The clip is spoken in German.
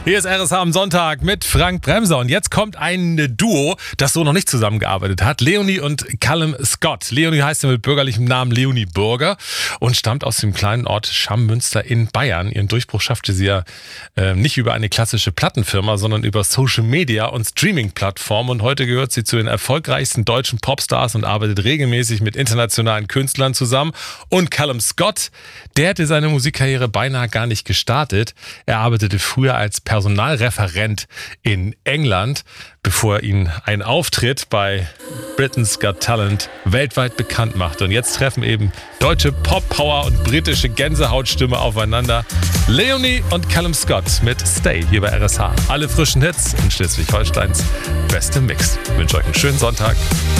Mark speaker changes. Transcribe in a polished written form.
Speaker 1: Hier ist RSH am Sonntag mit Frank Bremser und jetzt kommt ein Duo, das so noch nicht zusammengearbeitet hat. Leonie und Callum Scott. Leonie heißt ja mit bürgerlichem Namen Leonie Burger und stammt aus dem kleinen Ort Schammünster in Bayern. Ihren Durchbruch schaffte sie ja nicht über eine klassische Plattenfirma, sondern über Social Media und Streaming-Plattformen. Und heute gehört sie zu den erfolgreichsten deutschen Popstars und arbeitet regelmäßig mit internationalen Künstlern zusammen. Und Callum Scott, der hätte seine Musikkarriere beinahe gar nicht gestartet. Er arbeitete früher als Personalreferent in England, bevor ihn ein Auftritt bei Britain's Got Talent weltweit bekannt machte. Und jetzt treffen eben deutsche Pop-Power und britische Gänsehautstimme aufeinander. Leonie und Callum Scott mit Stay hier bei RSH. Alle frischen Hits in Schleswig-Holsteins beste Mix. Ich wünsche euch einen schönen Sonntag.